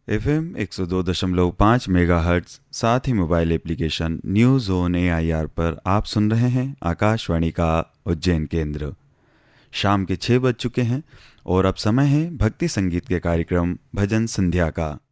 FM 102.5 megahertz, साथ ही mobile application news on AIR पर आप सुन रहे हैं आकाशवाणी का उज्जैन केंद्र। शाम के 6 बज चुके हैं और अब समय है भक्ति संगीत के कार्यक्रम भजन संध्या का।